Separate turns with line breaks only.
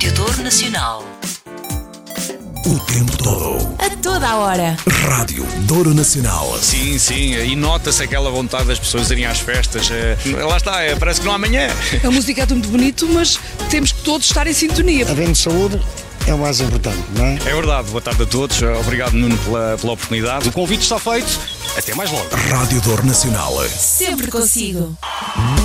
Rádio Douro Nacional.
O tempo todo.
A toda a hora.
Rádio Douro Nacional.
Sim, e nota-se aquela vontade das pessoas irem às festas. Lá está, parece que não há amanhã.
A música é muito bonito, mas temos que todos estar em sintonia.
Havendo saúde é o mais importante, não é?
É verdade, boa tarde a todos. Obrigado, Nuno, pela oportunidade. O convite está feito. Até mais logo.
Rádio Douro Nacional.
Sempre consigo.